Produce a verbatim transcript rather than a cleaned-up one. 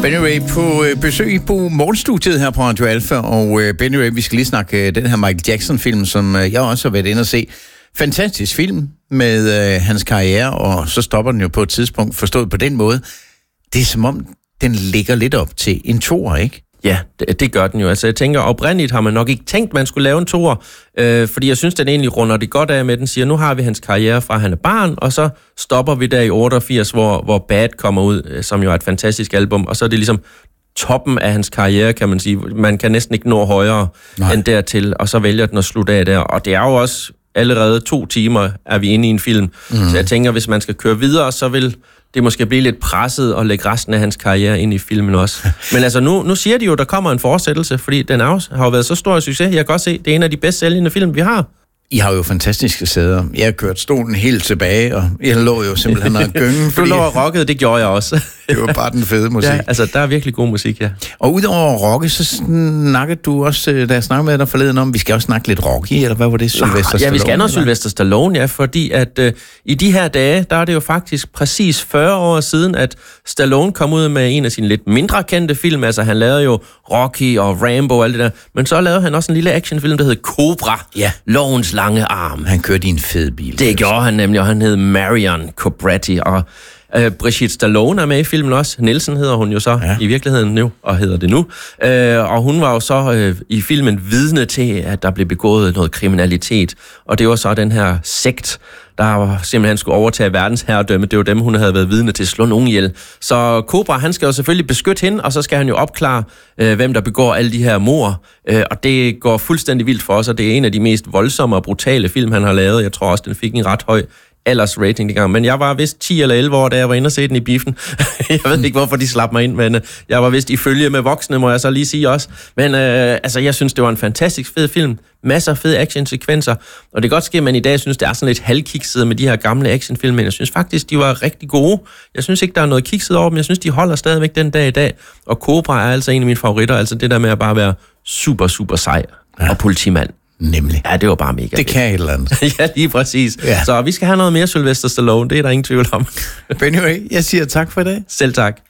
Benny Ray på øh, besøg på morgenstudiet her på Radio Alpha, og øh, Benny Ray, vi skal lige snakke øh, den her Michael Jackson-film, som øh, jeg også har været inde og se. Fantastisk film med øh, hans karriere, og så stopper den jo på et tidspunkt, forstået på den måde. Det er som om, den ligger lidt op til en toer, ikke? Ja, det, det gør den jo. Altså, jeg tænker, oprindeligt har man nok ikke tænkt, man skulle lave en toer, øh, fordi jeg synes, den egentlig runder det godt af med, den siger, nu har vi hans karriere fra han er barn, og så stopper vi der i otteogfirs, hvor, hvor Bad kommer ud, øh, som jo er et fantastisk album, og så er det ligesom toppen af hans karriere, kan man sige. Man kan næsten ikke nå højere Nej. end dertil, og så vælger den at slutte af der. Og det er jo også allerede to timer, er vi inde i en film. Mm. Så jeg tænker, hvis man skal køre videre, så vil det måske blive lidt presset og lægge resten af hans karriere ind i filmen også. Men altså, nu, nu siger de jo, der kommer en fortsættelse, fordi den har jo været så stor succes. Jeg kan godt se, det er en af de bedst sælgende film, vi har. I har jo fantastiske sæder. Jeg har kørt stolen helt tilbage, og jeg lå jo simpelthen og gynge. Du lå og rockede, det gjorde jeg også. Det var bare den fede musik. Ja, altså, der er virkelig god musik, ja. Og udover at rocke, så snakkede du også, da jeg snakkede med dig forleden om, vi skal også snakke lidt Rocky, eller hvad var det? Sylvester Stallone? Ja, vi skal have noget Sylvester Stallone, ja, fordi at øh, i de her dage, der er det jo faktisk præcis fyrre år siden, at Stallone kom ud med en af sine lidt mindre kendte film. Altså, han lavede jo Rocky og Rambo og alt det der, men så lavede han også en lille actionfilm, der hed Cobra. Ja. Lovens lange arm. Han kørte i en fed bil. Det gjorde han nemlig, og han hed Marion Cobretti, og øh, Brigitte Stallone er med i filmen også. Nielsen hedder hun jo så ja. i virkeligheden nu, og hedder det nu. Øh, og hun var jo så øh, i filmen vidne til, at der blev begået noget kriminalitet, og det var så den her sekt, der simpelthen skulle overtage verdensherredømme. Det var dem, hun havde været vidne til at slå nogen ihjel. Så Cobra, han skal jo selvfølgelig beskytte hende, og så skal han jo opklare, øh, hvem der begår alle de her mord. Øh, og det går fuldstændig vildt for os, og det er en af de mest voldsomme og brutale film, han har lavet. Jeg tror også, den fik en ret høj aldersrating det gang. Men jeg var vist ti eller elleve år, da jeg var inde og se den i biffen. Jeg ved ikke, hvorfor de slap mig ind, men jeg var vist i følge med voksne, må jeg så lige sige også. Men øh, altså, jeg synes, det var en fantastisk fed film. Masser af fede actionsekvenser. Og det kan godt ske, at man i dag synes, det er sådan lidt halvkikset med de her gamle actionfilm, men jeg synes faktisk, de var rigtig gode. Jeg synes ikke, der er noget kikset over dem. Jeg synes, de holder stadigvæk den dag i dag. Og Cobra er altså en af mine favoritter. Altså det der med at bare være super, super sej ja. og politimand. Nemlig. Ja, det var bare mega. Det kan et eller andet. Ja, lige præcis. Ja. Så vi skal have noget mere Sylvester Stallone, det er der ingen tvivl om. Benny Ray, jeg siger tak for i dag. Selv tak.